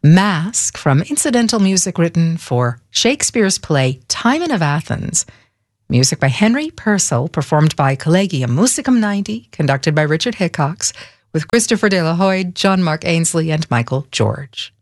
Mask from incidental music written for Shakespeare's play Timon of Athens. Music by Henry Purcell, performed by Collegium Musicum 90, conducted by Richard Hickox, with Christopher de la Hoyd, John Mark Ainsley, and Michael George.